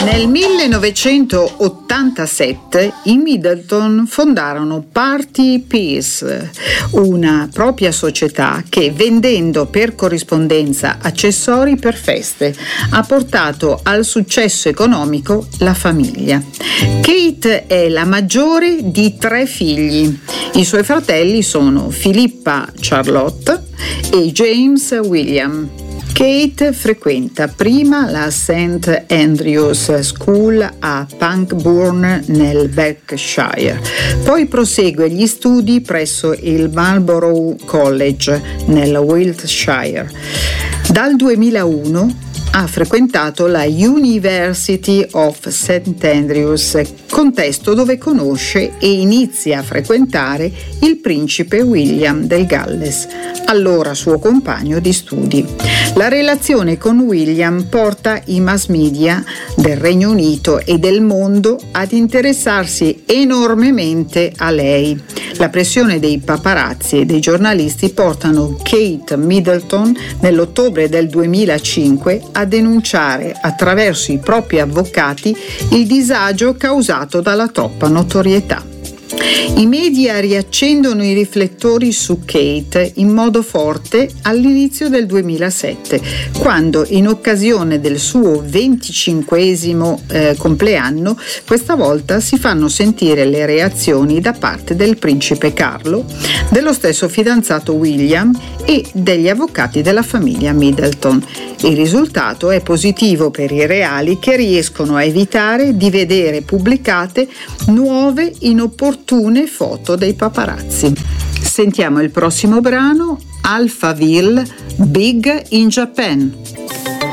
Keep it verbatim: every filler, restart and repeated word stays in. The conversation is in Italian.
Nel millenovecentottantasette i Middleton fondarono Party Peace, una propria società che, vendendo per corrispondenza accessori per feste, ha portato al successo economico la famiglia. Kate è la maggiore di tre figli. I suoi fratelli sono Filippa Charlotte e James William. Kate frequenta prima la Saint Andrews School a Pangbourne nel Berkshire, poi prosegue gli studi presso il Marlborough College nel Wiltshire. Dal duemilauno ha frequentato la University of Saint Andrews, contesto dove conosce e inizia a frequentare il principe William del Galles, allora suo compagno di studi. La relazione con William porta i mass media del Regno Unito e del mondo ad interessarsi enormemente a lei. La pressione dei paparazzi e dei giornalisti portano Kate Middleton nell'ottobre del duemilacinque a denunciare attraverso i propri avvocati il disagio causato dalla troppa notorietà. I media riaccendono i riflettori su Kate in modo forte all'inizio del duemilasette, quando, in occasione del suo venticinquesimo eh, compleanno, questa volta si fanno sentire le reazioni da parte del principe Carlo, dello stesso fidanzato William e degli avvocati della famiglia Middleton. Il risultato è positivo per i reali, che riescono a evitare di vedere pubblicate nuove inopportune foto dei paparazzi. Sentiamo il prossimo brano, Alphaville, Big in Japan.